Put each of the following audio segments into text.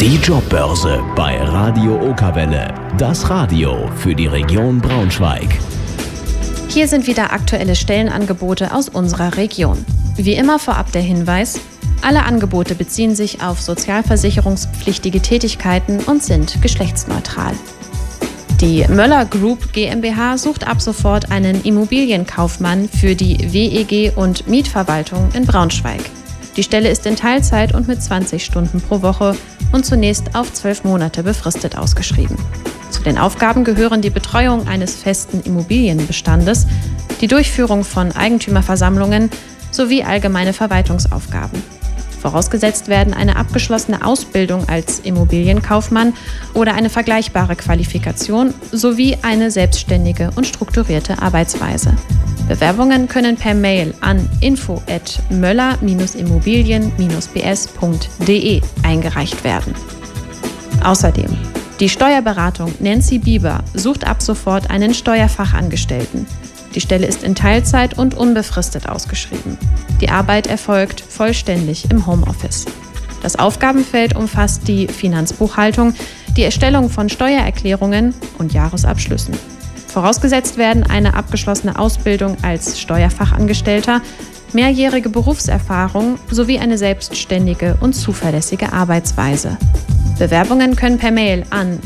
Die Jobbörse bei Radio Okerwelle. Das Radio für die Region Braunschweig. Hier sind wieder aktuelle Stellenangebote aus unserer Region. Wie immer vorab der Hinweis: Alle Angebote beziehen sich auf sozialversicherungspflichtige Tätigkeiten und sind geschlechtsneutral. Die Möller Group GmbH sucht ab sofort einen Immobilienkaufmann für die WEG und Mietverwaltung in Braunschweig. Die Stelle ist in Teilzeit und mit 20 Stunden pro Woche und zunächst auf 12 Monate befristet ausgeschrieben. Zu den Aufgaben gehören die Betreuung eines festen Immobilienbestandes, die Durchführung von Eigentümerversammlungen sowie allgemeine Verwaltungsaufgaben. Vorausgesetzt werden eine abgeschlossene Ausbildung als Immobilienkaufmann oder eine vergleichbare Qualifikation sowie eine selbstständige und strukturierte Arbeitsweise. Bewerbungen können per Mail an info@möller-immobilien-bs.de eingereicht werden. Außerdem: Die Steuerberatung Nancy Bieber sucht ab sofort einen Steuerfachangestellten. Die Stelle ist in Teilzeit und unbefristet ausgeschrieben. Die Arbeit erfolgt vollständig im Homeoffice. Das Aufgabenfeld umfasst die Finanzbuchhaltung, die Erstellung von Steuererklärungen und Jahresabschlüssen. Vorausgesetzt werden eine abgeschlossene Ausbildung als Steuerfachangestellter, mehrjährige Berufserfahrung sowie eine selbstständige und zuverlässige Arbeitsweise. Bewerbungen können per Mail an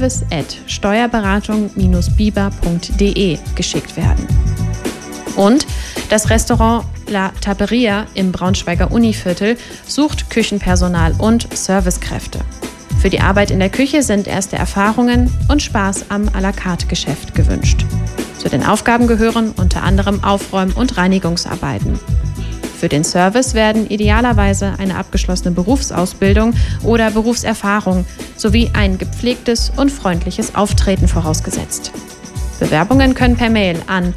service@steuerberatung-biber.de geschickt werden. Und das Restaurant La Taperia im Braunschweiger Univiertel sucht Küchenpersonal und Servicekräfte. Für die Arbeit in der Küche sind erste Erfahrungen und Spaß am à la carte Geschäft gewünscht. Zu den Aufgaben gehören unter anderem Aufräum- und Reinigungsarbeiten. Für den Service werden idealerweise eine abgeschlossene Berufsausbildung oder Berufserfahrung sowie ein gepflegtes und freundliches Auftreten vorausgesetzt. Bewerbungen können per Mail an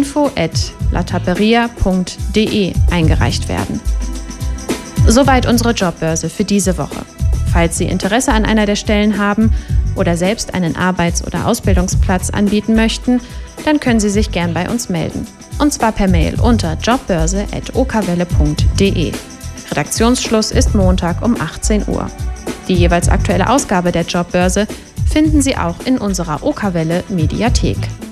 info@lataperia.de eingereicht werden. Soweit unsere Jobbörse für diese Woche. Falls Sie Interesse an einer der Stellen haben oder selbst einen Arbeits- oder Ausbildungsplatz anbieten möchten, dann können Sie sich gern bei uns melden. Und zwar per Mail unter jobbörse@okerwelle.de. Redaktionsschluss ist Montag um 18 Uhr. Die jeweils aktuelle Ausgabe der Jobbörse finden Sie auch in unserer Okerwelle Mediathek.